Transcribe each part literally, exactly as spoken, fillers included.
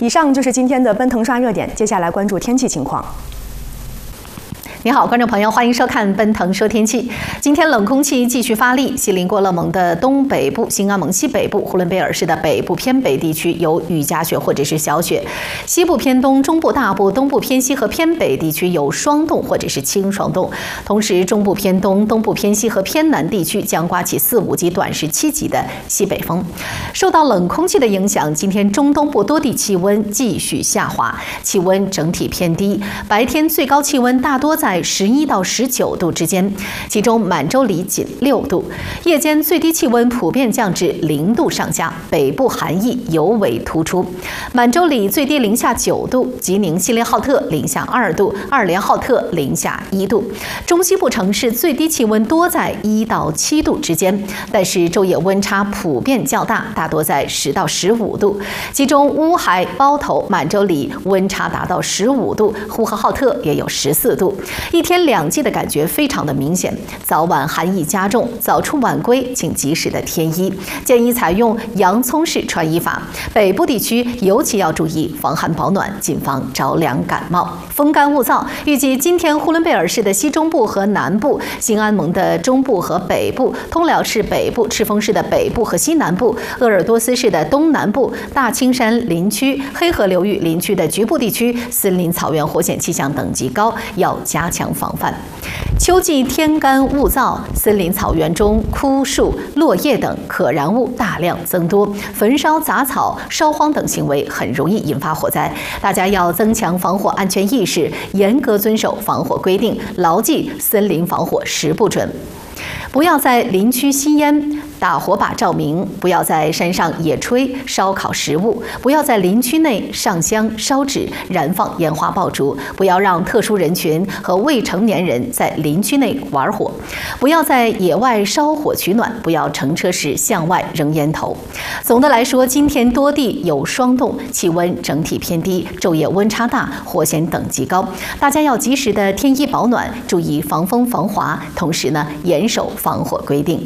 以上就是今天的奔腾刷热点，接下来关注天气情况。 你好，观众朋友，欢迎收看奔腾说天气。今天冷空气继续发力，锡林郭勒盟的东北部、兴安盟西北部、呼伦贝尔市的北部偏北地区有雨夹雪或者是小雪；西部偏东、中部大部、东部偏西和偏北地区有霜冻或者是轻霜冻。同时，中部偏东、东部偏西和偏南地区将刮起四五级短时七级的西北风。受到冷空气的影响，今天中东部多地气温继续下滑，气温整体偏低，白天最高气温大多在 在十一到十九度之间，其中满洲里仅六度。夜间最低气温普遍降至零度上下，北部寒意尤为突出。满洲里最低零下九度，吉宁锡林浩特零下二度，二连浩特零下一度。中西部城市最低气温多在一到七度之间，但是昼夜温差普遍较大，大多在十到十五度。其中乌海、包头、满洲里温差达到十五度，呼和浩特也有十四度。 一天两季的感觉非常的明显，早晚寒意加重，早出晚归请及时的添衣，建议采用洋葱式穿衣法。北部地区尤其要注意防寒保暖，谨防着凉感冒。风干物燥，预计今天呼伦贝尔市的西中部和南部、兴安盟的中部和北部、通辽市北部、赤峰市的北部和西南部、鄂尔多斯市的东南部、大青山林区、黑河流域林区的局部地区，森林草原火险气象等级高，要加强 强防范。秋季天干物燥，森林草原中枯树、落叶等可燃物大量增多，焚烧杂草、烧荒等行为很容易引发火灾。大家要增强防火安全意识，严格遵守防火规定，牢记森林防火十不准。 不要在林区吸烟、打火把照明；不要在山上野炊、烧烤食物；不要在林区内上香、烧纸、燃放烟花爆竹；不要让特殊人群和未成年人在林区内玩火；不要在野外烧火取暖；不要乘车时向外扔烟头。总的来说，今天多地有霜冻，气温整体偏低，昼夜温差大，火险等级高。大家要及时的添衣保暖，注意防风防滑，同时呢，严守 防火规定。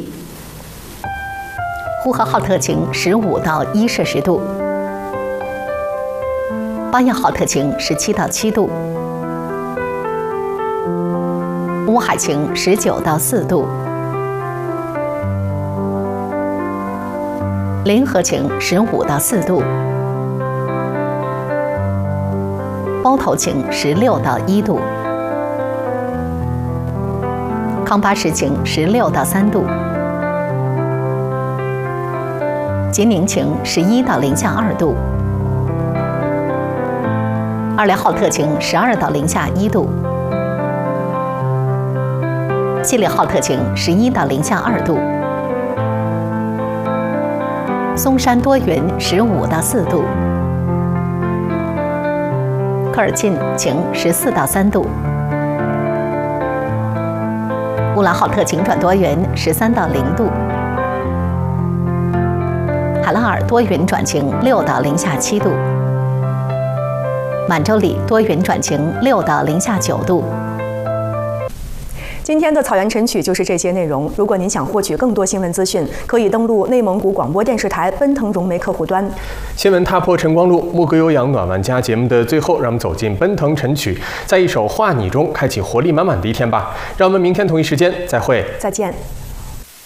呼和浩特晴，十五到一摄氏度；巴彦濠特晴，十七到七度；乌海晴，十九到四度；临河晴，十五到四度；包头晴，十六到一度； 康巴什晴，十六到三度；吉宁晴，十一到零下二度；二连浩特晴，十二到零下一度；锡林浩特晴，十一到零下二度；松山多云，十五到四度；科尔沁晴，十四到三度； 乌兰浩特晴转多云，十三到零度；海拉尔多云转晴，六到零下七度；满洲里多云转晴，六到零下九度。 今天的草原晨曲就是这些内容。如果您想获取更多新闻资讯，可以登录内蒙古广播电视台奔腾融媒客户端。 新闻踏破晨光路，牧歌悠扬暖玩家节目的最后，让我们走进奔腾晨曲，在一首《画你》中开启活力满满的一天吧。让我们明天同一时间再会， 再见。